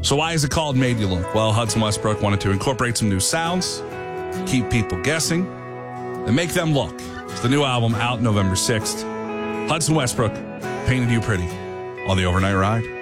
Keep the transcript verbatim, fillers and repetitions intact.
So why is it called Made You Look? Well, Hudson Westbrook wanted to incorporate some new sounds, keep people guessing, and make them look. It's the new album out November sixth. Hudson Westbrook, Painted You Pretty on the Overnight Ride.